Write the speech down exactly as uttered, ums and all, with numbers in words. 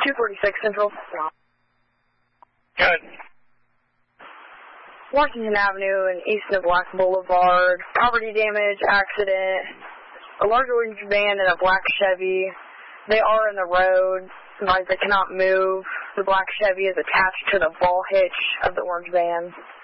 two forty-six Central. Good. Washington Avenue and east of Black Boulevard. Property damage, accident. A large orange van and a black Chevy. They are in the road. Somebody that cannot move. The black Chevy is attached to the ball hitch of the orange van.